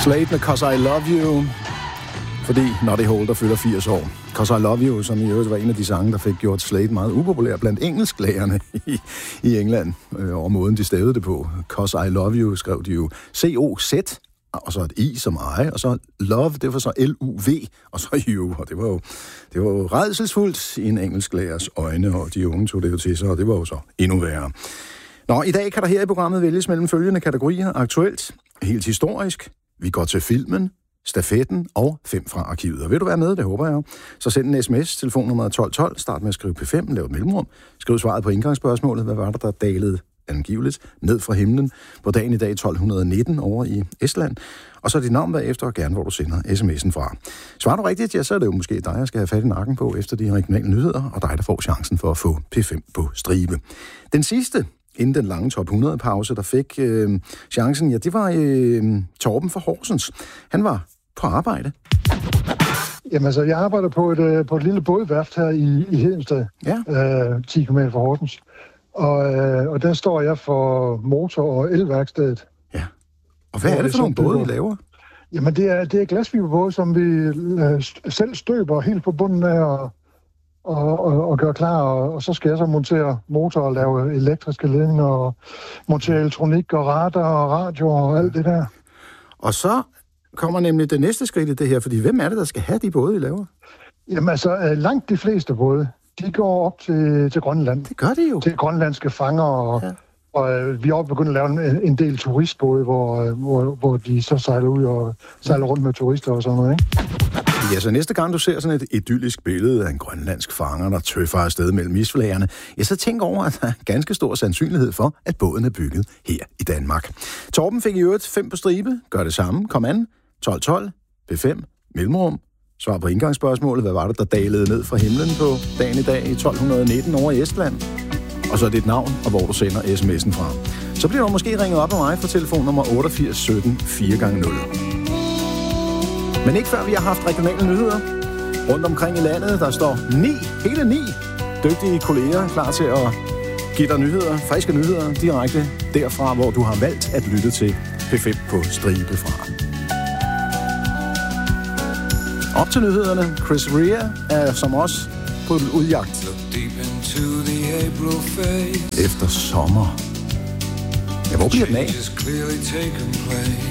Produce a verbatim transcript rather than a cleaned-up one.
Slade med 'Cause I Love You, fordi Noddy Holder fylder firs år. 'Cause I Love You, som i øvrigt var en af de sange, der fik gjort Slade meget upopulær blandt engelsklærerne i, i England, øh, over måden de stavede det på. 'Cause I Love You skrev de jo C O Z, og så et I som I, og så Love, det var så L U V, og så You, og det var jo, det var jo rædselsfuldt i en engelsklærers øjne, og de unge tog det jo til sig, og det var jo så endnu værre. Nå, i dag kan der her i programmet vælges mellem følgende kategorier: aktuelt, helt historisk, vi går til filmen, stafetten og fem fra arkivet. Og vil du være med, det håber jeg jo. Så send en sms, telefonnummer tolv tolv, start med at skrive P fem, lav et mellemrum, skriv svaret på indgangsspørgsmålet, hvad var der, der dalede angiveligt ned fra himlen på dagen i dag tolv nitten over i Estland. Og så dit navn bagefter, og gerne hvor du sender sms'en fra. Svarer du rigtigt, ja, så er det jo måske dig, jeg skal have fat i nakken på efter de regionale nyheder, og dig, der får chancen for at få P fem på stribe. Den sidste, inden den lange top hundrede-pause, der fik øh, chancen, ja, det var øh, Torben fra Horsens. Han var på arbejde. Jamen altså, jeg arbejder på et, på et lille bådværft her i, i Hedensted, ja. øh, ti kilometer fra Horsens. Og, øh, og der står jeg for motor- og elværkstedet. Ja. Og hvad og er det for nogle både, I laver? Jamen, det er, det er glasfiberbåde, som vi øh, selv støber helt på bunden af og, og, og, og gør klar. Og, og så skal jeg så montere motor og lave elektriske ledninger og montere elektronik og radar og radio og alt det der. Og så kommer nemlig det næste skridt i det her, fordi hvem er det, der skal have de både, I laver? Jamen altså, langt de fleste både, de går op til, til Grønland. Det gør de jo. Til grønlandske fanger, og, ja. og øh, vi er også begyndt at lave en, en del turistbåde, hvor, øh, hvor, hvor de så sejler ud og sejler rundt med turister og sådan noget, ikke? Ja, så næste gang du ser sådan et idyllisk billede af en grønlandsk fanger, der tøffer afsted mellem isflagerne, ja, så tænk over, at der er ganske stor sandsynlighed for, at båden er bygget her i Danmark. Torben fik i øvrigt fem på stribe. Gør det samme. Kom an. tolv tolv. P fem. Mellemrum. Svar på indgangsspørgsmålet. Hvad var det, der dalede ned fra himlen på dagen i dag i tolv nitten over i Estland? Og så dit navn, og hvor du sender sms'en fra. Så bliver du måske ringet op af mig fra telefonnummer otteogfirs sytten fire gange nul. Men ikke før vi har haft regionale nyheder. Rundt omkring i landet, der står ni, hele ni dygtige kolleger klar til at give dig nyheder, friske nyheder, direkte derfra, hvor du har valgt at lytte til P fem på stribe fra. Op til nyhederne. Chris Rea er som os på udjagt. Efter sommer. Ja, hvor bliver den af?